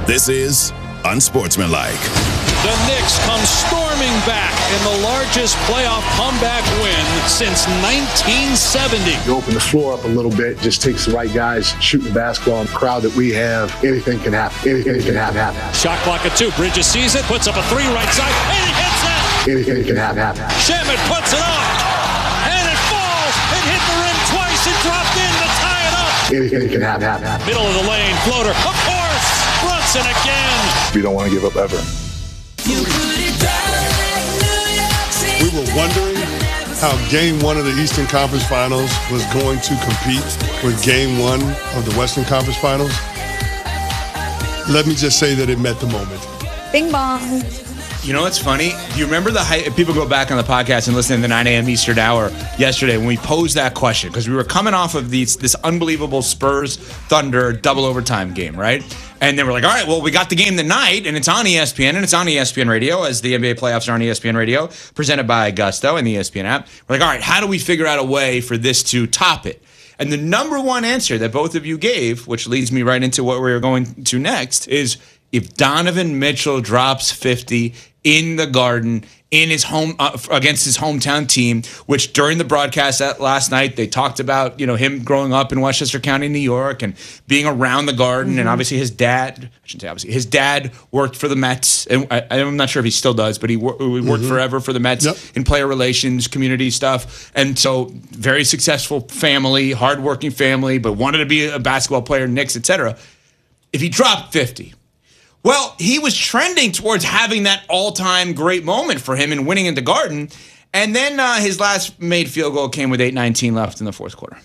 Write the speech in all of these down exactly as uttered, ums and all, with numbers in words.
This is Unsportsmanlike. The Knicks come storming back in the largest playoff comeback win since nineteen seventy. You open the floor up a little bit, just takes the right guys shooting the basketball. The crowd that we have, anything can happen. Anything can happen. happen. Shot clock at two. Bridges sees it, puts up a three right side, and he hits it. Anything can happen. happen. Shamet puts it up, and it falls. It hit the rim twice. It dropped in to tie it up. Anything can happen. happen. Middle of the lane, floater. Of course, Brunson again. We don't want to give up ever. We were wondering how game one of the Eastern Conference Finals was going to compete with game one of the Western Conference Finals. Let me just say that it met the moment. Bing bong. You know what's funny? Do you remember the hype? People go back on the podcast and listen to the nine a.m. Eastern hour yesterday when we posed that question, because we were coming off of these, this unbelievable Spurs Thunder double overtime game, right? And they were like, all right, well, we got the game tonight, and it's on E S P N, and it's on E S P N Radio, as the N B A playoffs are on E S P N Radio, presented by Gusto and the E S P N app. We're like, all right, how do we figure out a way for this to top it? And the number one answer that both of you gave, which leads me right into what we're going to next, is if Donovan Mitchell drops fifty in the Garden in his home uh, against his hometown team, which during the broadcast last night they talked about, you know, him growing up in Westchester County, New York, and being around the Garden, mm-hmm. and obviously his dad. I shouldn't say obviously his dad worked for the Mets, and I, I'm not sure if he still does, but he, wor- he worked mm-hmm. forever for the Mets yep. in player relations, community stuff, and so very successful family, hardworking family, but wanted to be a basketball player, Knicks, et cetera. If he dropped fifty. Well, he was trending towards having that all-time great moment for him in winning at the Garden, and then uh, his last made field goal came with eight nineteen left in the fourth quarter.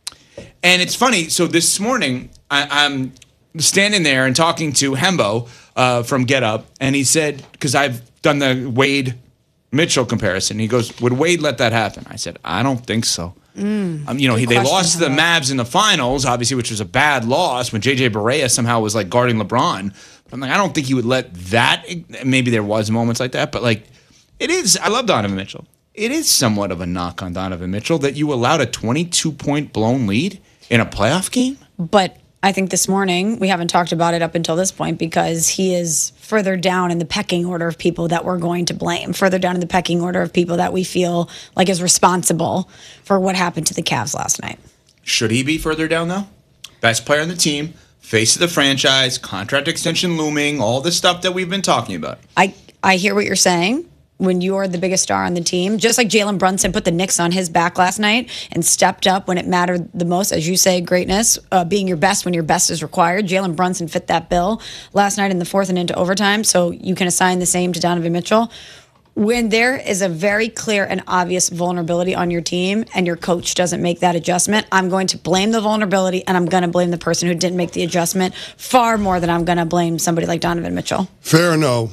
And it's funny, so this morning, I, I'm standing there and talking to Hembo uh, from Get Up, and he said, because I've done the Wade-Mitchell comparison, he goes, would Wade let that happen? I said, I don't think so. Mm, um, you know, he, they lost to the Mavs in the finals, obviously, which was a bad loss when J J Barea somehow was like guarding LeBron. But I'm like, I don't think he would let that. Maybe there was moments like that, but like, it is. I love Donovan Mitchell. It is somewhat of a knock on Donovan Mitchell that you allowed a twenty-two point blown lead in a playoff game. But I think this morning, we haven't talked about it up until this point because he is further down in the pecking order of people that we're going to blame, further down in the pecking order of people that we feel like is responsible for what happened to the Cavs last night. Should he be further down, though? Best player on the team, face of the franchise, contract extension looming, all the stuff that we've been talking about. I, I hear what you're saying. When you're the biggest star on the team, just like Jalen Brunson put the Knicks on his back last night and stepped up when it mattered the most, as you say, greatness, uh, being your best when your best is required. Jalen Brunson fit that bill last night in the fourth and into overtime, so you can assign the same to Donovan Mitchell. When there is a very clear and obvious vulnerability on your team and your coach doesn't make that adjustment, I'm going to blame the vulnerability and I'm going to blame the person who didn't make the adjustment far more than I'm going to blame somebody like Donovan Mitchell. Fair enough.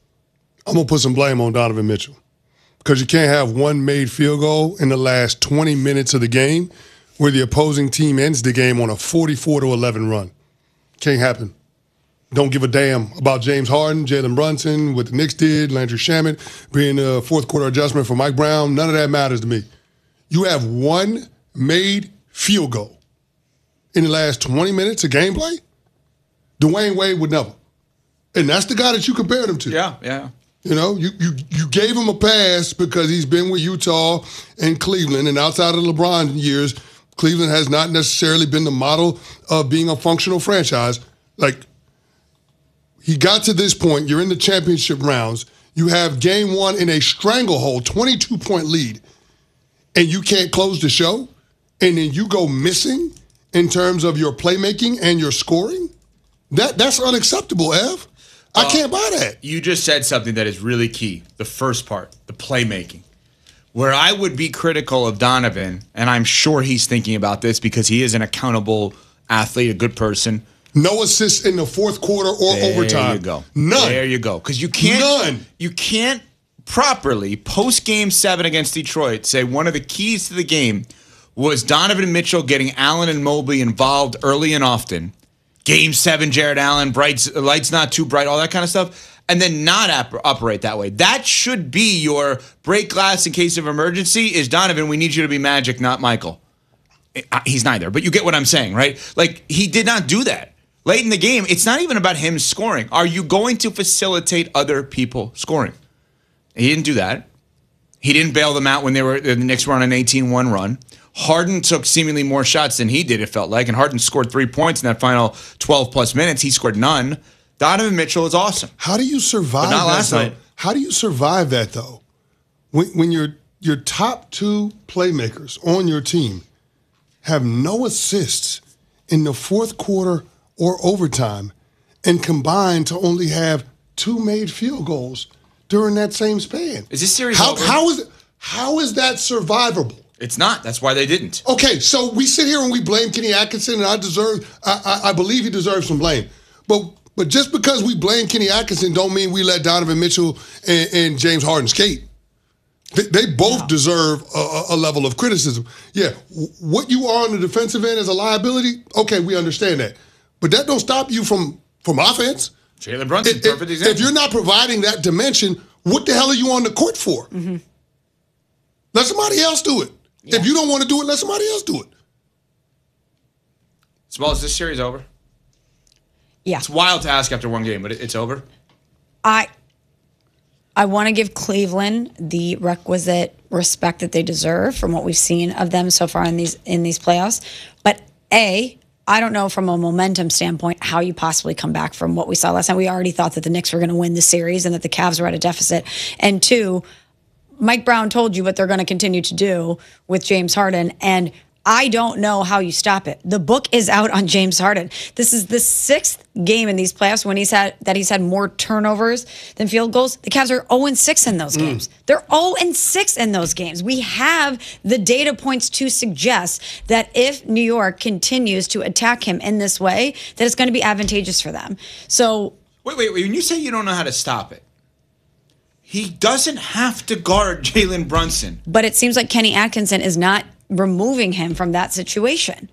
I'm going to put some blame on Donovan Mitchell because you can't have one made field goal in the last twenty minutes of the game where the opposing team ends the game on a forty-four to eleven run. Can't happen. Don't give a damn about James Harden, Jalen Brunson, what the Knicks did, Landry Shamet being a fourth quarter adjustment for Mike Brown. None of that matters to me. You have one made field goal in the last twenty minutes of gameplay? Dwayne Wade would never. And that's the guy that you compared him to. Yeah, yeah. You know, you, you you gave him a pass because he's been with Utah and Cleveland, and outside of LeBron years, Cleveland has not necessarily been the model of being a functional franchise. Like, he got to this point, you're in the championship rounds, you have game one in a stranglehold, twenty-two point lead, and you can't close the show, and then you go missing in terms of your playmaking and your scoring? That That's unacceptable, Ev. I can't buy that. You just said something that is really key. The first part, the playmaking. Where I would be critical of Donovan, and I'm sure he's thinking about this because he is an accountable athlete, a good person. No assists in the fourth quarter or there overtime. There you go. None. There you go. Because you can't. None. You can't properly post game seven against Detroit say one of the keys to the game was Donovan Mitchell getting Allen and Mobley involved early and often. Game seven, Jared Allen, bright, lights not too bright, all that kind of stuff, and then not op- operate that way. That should be your break glass in case of emergency is, Donovan, we need you to be Magic, not Michael. He's neither, but you get what I'm saying, right? Like, he did not do that. late in the game, it's not even about him scoring. Are you going to facilitate other people scoring? He didn't do that. He didn't bail them out when they were the Knicks were on an eighteen one run. Harden took seemingly more shots than he did, it felt like, and Harden scored three points in that final twelve-plus minutes. He scored none. Donovan Mitchell is awesome. How do you survive But not that, last though? night. How do you survive that, though? When, when your your top two playmakers on your team have no assists in the fourth quarter or overtime and combine to only have two made field goals during that same span. Is this series how, over? How is, how is that survivable? It's not. That's why they didn't. Okay, so we sit here and we blame Kenny Atkinson, and I deserve, I, I, I believe he deserves some blame. But but just because we blame Kenny Atkinson don't mean we let Donovan Mitchell and, and James Harden skate. They, they both no. deserve a, a level of criticism. Yeah, what you are on the defensive end as a liability, okay, we understand that. But that don't stop you from, from offense. Jalen Brunson, if, perfect example. If you're not providing that dimension, what the hell are you on the court for? Mm-hmm. Let somebody else do it. Yeah. If you don't want to do it, let somebody else do it. Small, is this series over? Yeah. It's wild to ask after one game, but it's over. I I want to give Cleveland the requisite respect that they deserve from what we've seen of them so far in these in these playoffs. But A, I don't know from a momentum standpoint how you possibly come back from what we saw last night. We already thought that the Knicks were going to win the series and that the Cavs were at a deficit. And two, Mike Brown told you what they're going to continue to do with James Harden, and I don't know how you stop it. The book is out on James Harden. This is the sixth game in these playoffs when he's had that he's had more turnovers than field goals. The Cavs are oh and six in those games. Mm. They're oh and six in those games. We have the data points to suggest that if New York continues to attack him in this way, that it's going to be advantageous for them. So wait, wait, wait. When you say you don't know how to stop it, he doesn't have to guard Jalen Brunson. But it seems like Kenny Atkinson is not removing him from that situation.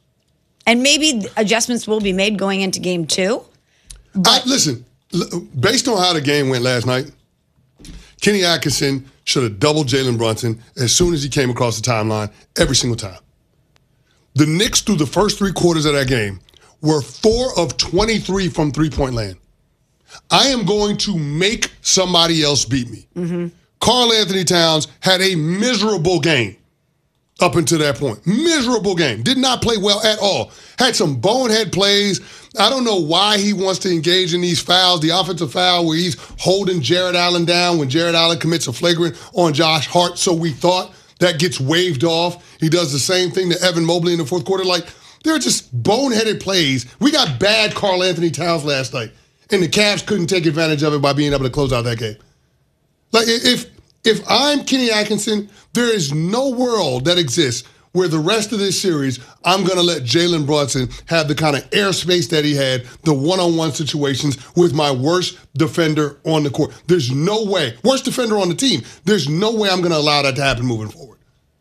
And maybe adjustments will be made going into game two. But I, listen, based on how the game went last night, Kenny Atkinson should have doubled Jalen Brunson as soon as he came across the timeline every single time. The Knicks, through the first three quarters of that game, were four of twenty-three from three-point land. I am going to make somebody else beat me. Mm-hmm. Karl Anthony Towns had a miserable game up until that point. Miserable game. Did not play well at all. Had some bonehead plays. I don't know why he wants to engage in these fouls. The offensive foul where he's holding Jared Allen down when Jared Allen commits a flagrant on Josh Hart. So we thought that gets waved off. He does the same thing to Evan Mobley in the fourth quarter. Like, they're just boneheaded plays. We got bad Karl Anthony Towns last night, and the Cavs couldn't take advantage of it by being able to close out that game. Like, if if I'm Kenny Atkinson, there is no world that exists where the rest of this series, I'm going to let Jalen Brunson have the kind of airspace that he had, the one-on-one situations with my worst defender on the court. There's no way. Worst defender on the team. There's no way I'm going to allow that to happen moving forward.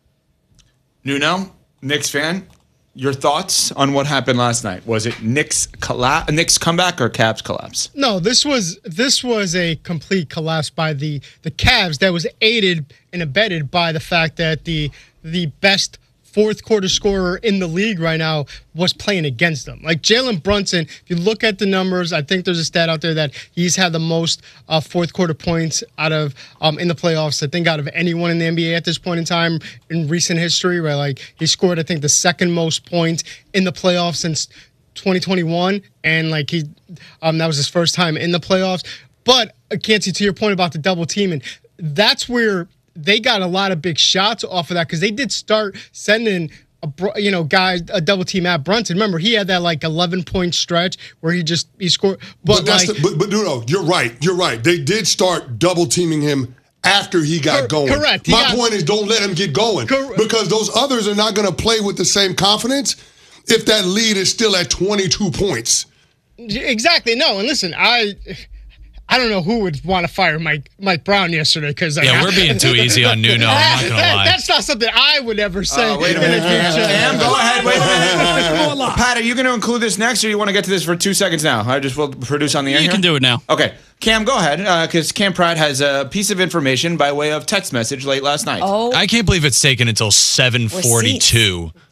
Nuno, Knicks fan, your thoughts on what happened last night? Was it Knicks colla- Knicks comeback or Cavs collapse? No, this was this was a complete collapse by the the Cavs that was aided and abetted by the fact that the the best fourth quarter scorer in the league right now was playing against them. Like Jalen Brunson, if you look at the numbers, I think there's a stat out there that he's had the most uh, fourth quarter points out of um, in the playoffs, I think out of anyone in the N B A at this point in time in recent history, right? Like he scored, I think, the second most points in the playoffs since twenty twenty-one. And like he, um, that was his first time in the playoffs. But uh, Canty, to your point about the double teaming, that's where they got a lot of big shots off of that because they did start sending, a, you know, guys a double team at Brunson. Remember, he had that like eleven point stretch where he just he scored. But, but that's like, the, but, but no, no, you're right. You're right. They did start double teaming him after he got cor- going. Correct. My got, point is, don't let him get going cor- because those others are not going to play with the same confidence if that lead is still at twenty-two points. Exactly. No, and listen, I. I don't know who would want to fire Mike Mike Brown yesterday because like, yeah, we're being too easy on Nuno. I'm not gonna that, lie. That's not something I would ever say. Uh, wait a minute, Cam. Go ahead. Wait a minute. Pat, are you going to include this next, or you want to get to this for two seconds now? I just will produce on the air. You here? can do it now. Okay, Cam, go ahead, because uh, Cam Pratt has a piece of information by way of text message late last night. Oh, I can't believe it's taken until seven forty-two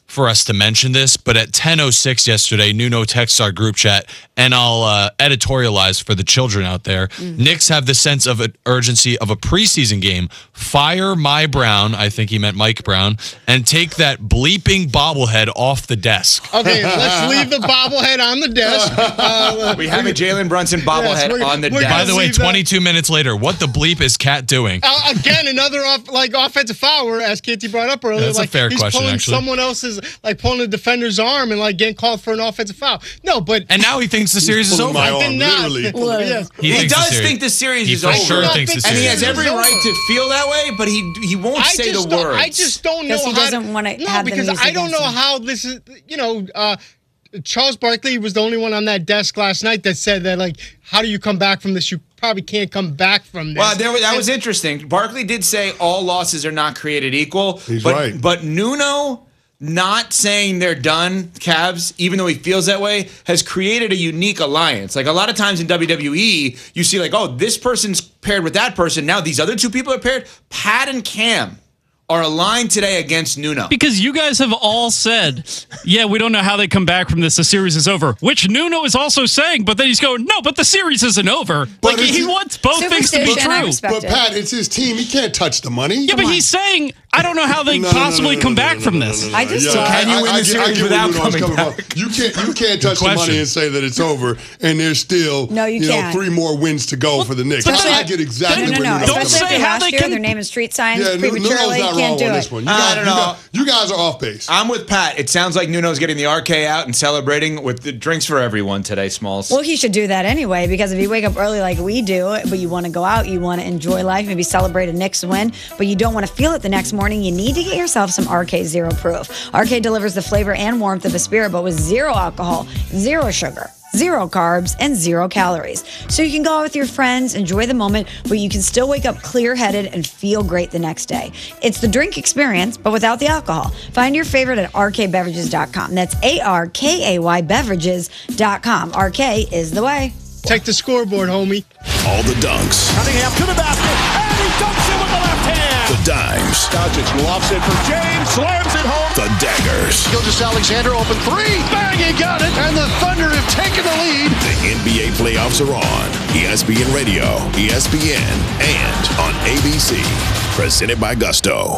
for us to mention this, but at ten oh six yesterday, Nuno texts our group chat, and I'll uh, editorialize for the children out there. Mm. Knicks have the sense of urgency of a preseason game. Fire my Brown, I think he meant Mike Brown, and take that bleeping bobblehead off the desk. Okay, let's leave the bobblehead on the desk. Uh, we have a Jalen Brunson bobblehead yes, on the desk. By the way, twenty-two minutes later, what the bleep is Cat doing? Uh, again, another off, like offensive foul, where, as Katie brought up earlier. That's like, a fair he's question, pulling actually. Someone else's, like pulling the defender's arm and like getting called for an offensive foul. No, but and now he thinks the series is over. My I arm, did not. literally. Yes. He, he does the series, think the series he is for over. Sure thinks the and he has series every is right to feel that way, but he he won't I say the just don't- words. I just don't know Because he how doesn't to, wanna no, have them because used I don't against know him. how this is. You know, uh, Charles Barkley was the only one on that desk last night that said that, like, how do you come back from this? You probably can't come back from this. Well, there, that was interesting. Barkley did say all losses are not created equal. He's but, right. But Nuno not saying they're done, Cavs, even though he feels that way, has created a unique alliance. Like a lot of times in W W E, you see like, oh, this person's paired with that person. Now these other two people are paired. Pat and Cam are aligned today against Nuno. Because you guys have all said, yeah, we don't know how they come back from this. The series is over, which Nuno is also saying, but then he's going, no, but the series isn't over. But like, he it's- wants both things to be Superstition, I true. respect But it. Pat, it's his team. He can't touch the money. Yeah, but he's saying, I don't know how they No, no, no, possibly no, come no, no, back no, from no, this. no, no, no. I just- Yeah, Can you win the get- series get where without Nuno's coming from. back? You can't. You can't touch the question. money and say that it's over, and there's still No, you know can't. three more wins to go for the Knicks. Especially- I get exactly no, no, where no. Nuno's Don't coming Especially say after how last they year, can- their name is street signs Yeah, Nuno's prematurely. not Can't wrong do on it. this one. You I guys, don't you know. guys- You guys are off base. I'm with Pat. It sounds like Nuno's getting the R K out and celebrating with the drinks for everyone today, Smalls. Well, he should do that anyway, because if you wake up early like we do, but you want to go out, you want to enjoy life, maybe celebrate a Knicks win, but you don't want to feel it the next morning, you need to get yourself some R K Zero Proof. R K delivers the flavor and warmth of a spirit, but with zero alcohol, zero sugar, zero carbs, and zero calories. So you can go out with your friends, enjoy the moment, but you can still wake up clear-headed and feel great the next day. It's the drink experience, but without the alcohol. Find your favorite at R K beverages dot com. That's A R K A Y beverages dot com. R K is the way. Check the scoreboard, homie. All the dunks, Cunningham to the basket, and he dunks it with the left hand. the dimes, Doncic lofts it for James, slams it home. the daggers, Gilgeous Alexander open three. Bang, he got it. And the Thunder have taken the lead. the N B A playoffs are on. E S P N Radio, E S P N, and on A B C. Presented by Gusto.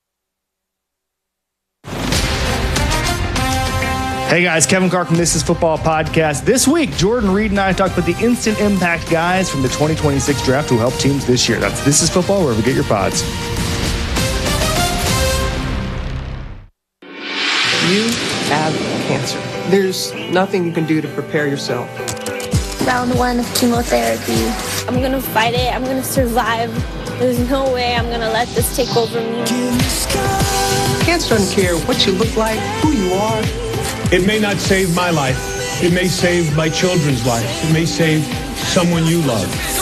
Hey guys, Kevin Carr from This Is Football Podcast. This week, Jordan Reed and I talked about the instant impact guys from the twenty twenty-six draft who helped teams this year. That's This Is Football, wherever you get your pods. You have cancer. There's nothing you can do to prepare yourself. Round one of chemotherapy. I'm gonna fight it. I'm gonna survive. There's no way I'm gonna let this take over me. Cancer doesn't care what you look like, who you are. It may not save my life. It may save my children's lives. It may save someone you love.